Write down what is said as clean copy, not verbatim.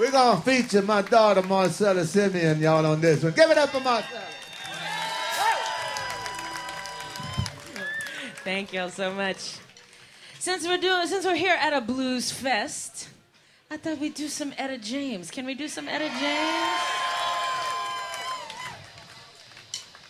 We're going to feature my daughter, Marcella Simeon, y'all, on this one. Give it up for Marcella. Thank y'all so much. Since we're here at a blues fest, I thought we'd do some Etta James. Can we do some Etta James?